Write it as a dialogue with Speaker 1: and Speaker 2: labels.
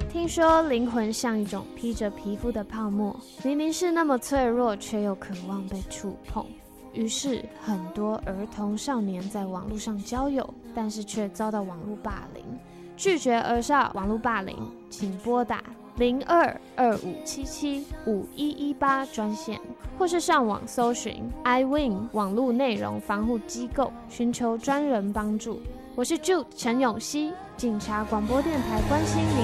Speaker 1: 听说灵魂像一种披着皮肤的泡沫，明明是那么脆弱，却又渴望被触碰。于是，很多儿童少年在网络上交友，但是却遭到网络霸凌。拒绝儿少网络霸凌，请拨打0225775118专线，或是上网搜寻 iWin 网络内容防护机构，寻求专人帮助。我是 Jude 陈永熙，警察广播电台关心您。